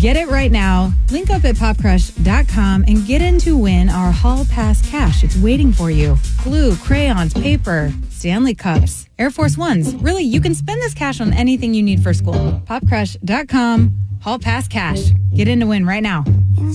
Get it right now. Link up at popcrush.com and get in to win our Hall Pass cash. It's waiting for you. Glue, crayons, paper, Stanley cups, Air Force Ones. Really, you can spend this cash on anything you need for school. Popcrush.com, Hall Pass cash. Get in to win right now.